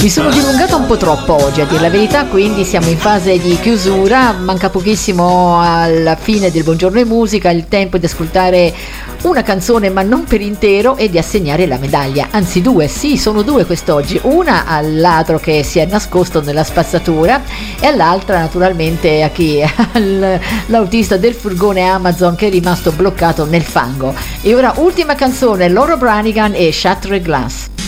Mi sono dilungata un po' troppo oggi, a dire la verità, quindi siamo in fase di chiusura, manca pochissimo alla fine del Buongiorno e Musica, il tempo di ascoltare una canzone ma non per intero e di assegnare la medaglia, anzi due, sì, sono due quest'oggi, una al ladro che si è nascosto nella spazzatura e all'altra naturalmente a chi l'autista del furgone Amazon che è rimasto bloccato nel fango. E ora ultima canzone, Laura Branigan e Shattered Glass.